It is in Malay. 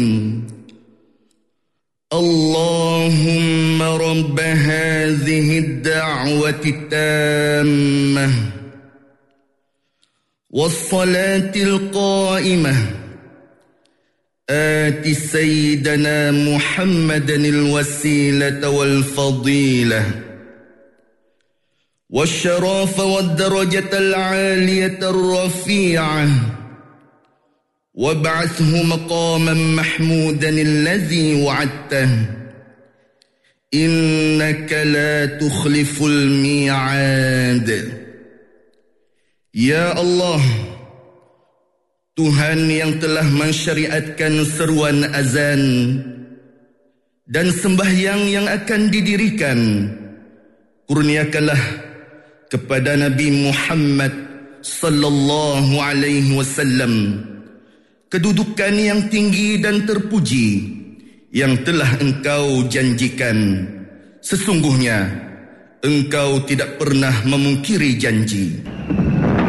اللهم رب هذه الدعوة التامة والصلاة القائمة آت سيدنا محمدا الوسيلة والفضيلة والشرف والدرجة العالية الرفيعة وابعثه مقاما محمودا الذي وعدته إنك لا تخلف الميعاد. Ya Allah, Tuhan yang telah mensyariatkan seruan azan dan sembahyang yang akan didirikan, kurniakanlah kepada Nabi Muhammad sallallahu alaihi wasallam kedudukan yang tinggi dan terpuji yang telah Engkau janjikan. Sesungguhnya Engkau tidak pernah memungkiri janji.